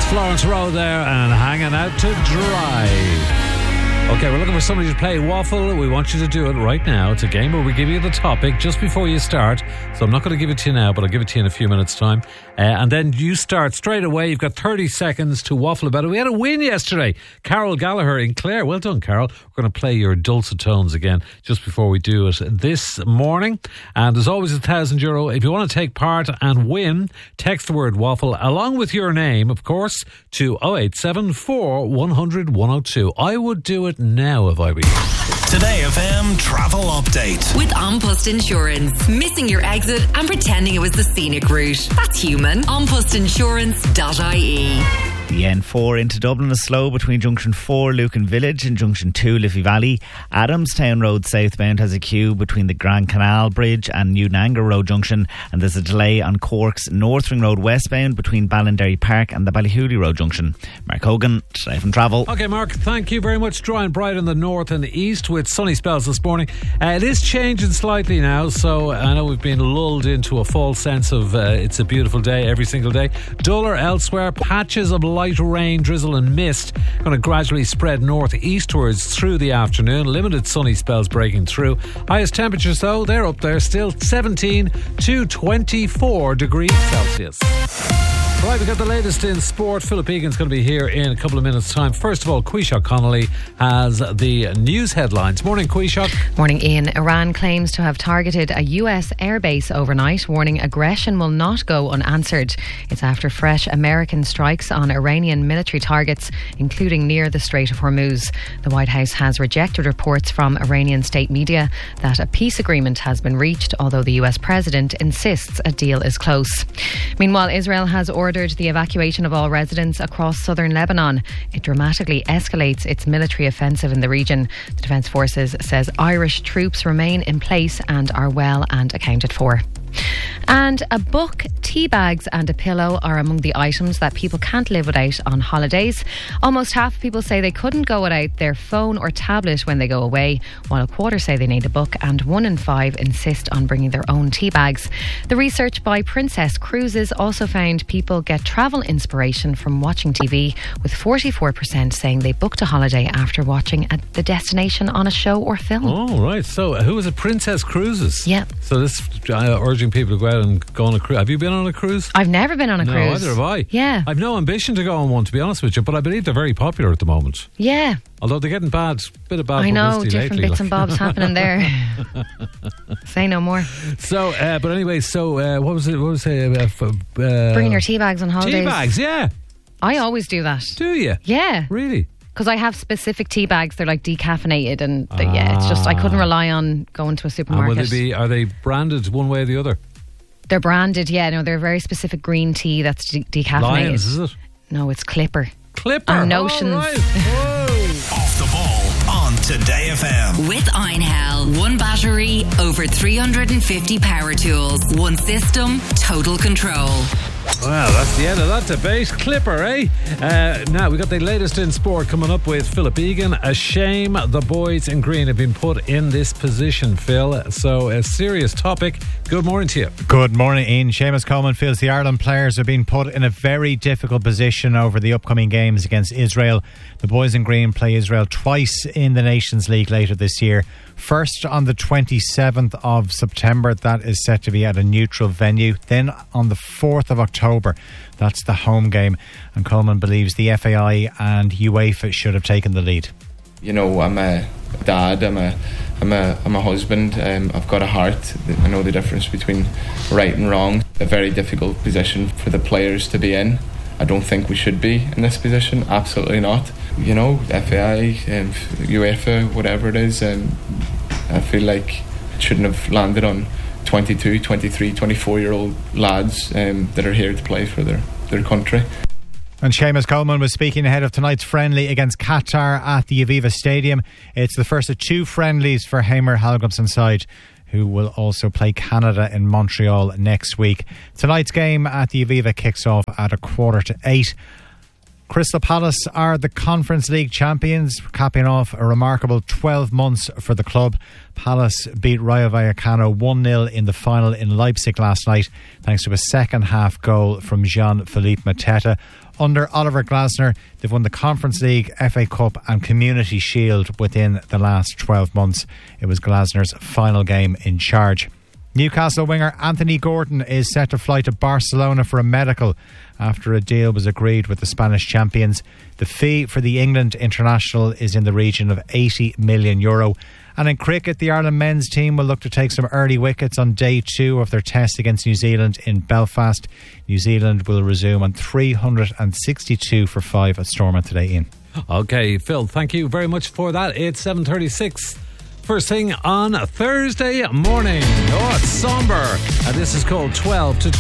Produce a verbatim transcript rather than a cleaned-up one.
Florence Rowe there and Hanging Out to Dry. Okay, we're looking for somebody to play Waffle. We want you to do it right now. It's a game where we give you the topic just before you start. So I'm not going to give it to you now, but I'll give it to you in a few minutes' time. Uh, and then you start straight away. You've got thirty seconds to waffle about it. We had a win yesterday. Carol Gallagher in Clare. Well done, Carol. We're going to play your dulcet tones again just before we do it this morning. And there's always a thousand euro. If you want to take part and win, text the word waffle along with your name, of course, to oh eight seven four, one hundred, one oh two. I would do it now if I were you. Today F M travel update with An Post Insurance. Missing your exit and pretending it was the scenic route. That's human. an post insurance dot I E. The N four into Dublin is slow between Junction four, Lucan Village, and Junction two, Liffey Valley. Adamstown Road southbound has a queue between the Grand Canal Bridge and Newnanger Road Junction, and there's a delay on Cork's North Ring Road westbound between Ballinderry Park and the Ballyhooly Road Junction. Mark Hogan, Today from Travel. Okay, Mark, thank you very much. Dry and bright in the north and the east with sunny spells this morning. Uh, it is changing slightly now, so I know we've been lulled into a false sense of uh, it's a beautiful day every single day. Duller elsewhere, patches of light rain, drizzle and mist going to gradually spread northeastwards through the afternoon. Limited sunny spells breaking through. Highest temperatures though, they're up there still, seventeen to twenty-four degrees Celsius. Right, we've got the latest in sport. Philip Egan's going to be here in a couple of minutes' time. First of all, Quishok Connolly has the news headlines. Morning, Quishok. Morning, Ian. Iran claims to have targeted a U S airbase overnight, warning aggression will not go unanswered. It's after fresh American strikes on Iranian military targets, including near the Strait of Hormuz. The White House has rejected reports from Iranian state media that a peace agreement has been reached, although the U S president insists a deal is close. Meanwhile, Israel has ordered ordered the evacuation of all residents across southern Lebanon. It dramatically escalates its military offensive in the region. The Defence Forces says Irish troops remain in place and are well and accounted for. And a book, tea bags and a pillow are among the items that people can't live without on holidays. Almost half of people say they couldn't go without their phone or tablet when they go away, while a quarter say they need a book, and one in five insist on bringing their own tea bags. The research by Princess Cruises also found people get travel inspiration from watching T V, with forty-four percent saying they booked a holiday after watching a, the destination on a show or film. Oh, right. So who was it? Princess Cruises? Yeah. So this uh, urging people to go out and go on a cruise. Have you been on a cruise? I've never been on a no, cruise. No, neither have I. Yeah. I've no ambition to go on one, to be honest with you, but I believe they're very popular at the moment. Yeah. Although they're getting bad, bit of bad I know, publicity different lately, bits like. and bobs happening there. Say no more. So, uh, but anyway, so uh, what was it? What was it? Uh, f- uh, Bringing your tea bags on holidays. Tea bags, yeah. I always do that. Do you? Yeah. Really? Because I have specific tea bags. They're like decaffeinated, and ah. yeah, it's just I couldn't rely on going to a supermarket. And will they be? Are they branded one way or the other? They're branded, yeah. No, they're a very specific green tea that's de- decaffeinated. Lions, is it? No, it's Clipper. Clipper. And Notions. Oh, right. Whoa. Off the ball on Today F M with Einhell. One battery, over three hundred fifty power tools, one system, total control. Well, that's the end of that debate. Clipper, eh? Uh, now, we've got the latest in sport coming up with Philip Egan. A shame the boys in green have been put in this position, Phil. So, a serious topic. Good morning to you. Good morning, Ian. Seamus Coleman feels the Ireland players are being put in a very difficult position over the upcoming games against Israel. The boys in green play Israel twice in the Nations League later this year. First on the twenty-seventh of September, that is set to be at a neutral venue. Then on the fourth of October, that's the home game. And Coleman believes the F A I and UEFA should have taken the lead. You know, I'm a dad, I'm a, I'm a, I'm a husband, um, I've got a heart. I know the difference between right and wrong. A very difficult position for the players to be in. I don't think we should be in this position, absolutely not. You know, F A I, um, UEFA, whatever it is, um, I feel like it shouldn't have landed on twenty-two, twenty-three, twenty-four year old lads um, that are here to play for their, their country. And Seamus Coleman was speaking ahead of tonight's friendly against Qatar at the Aviva Stadium. It's the first of two friendlies for Hamer Hallgrimsson's side, who will also play Canada in Montreal next week. Tonight's game at the Aviva kicks off at a quarter to eight. Crystal Palace are the Conference League champions, capping off a remarkable twelve months for the club. Palace beat Rayo Vallecano one nil in the final in Leipzig last night, thanks to a second half goal from Jean-Philippe Mateta. Under Oliver Glasner, they've won the Conference League, F A Cup and Community Shield within the last twelve months. It was Glasner's final game in charge. Newcastle winger Anthony Gordon is set to fly to Barcelona for a medical after a deal was agreed with the Spanish champions. The fee for the England international is in the region of eighty million euro. And in cricket, the Ireland men's team will look to take some early wickets on day two of their test against New Zealand in Belfast. New Zealand will resume on three hundred sixty-two for five at Stormont today, Ian. Okay, Phil, thank you very much for that. It's seven thirty-six. First thing on a Thursday morning. Oh, it's somber. And this is called twelve to twelve.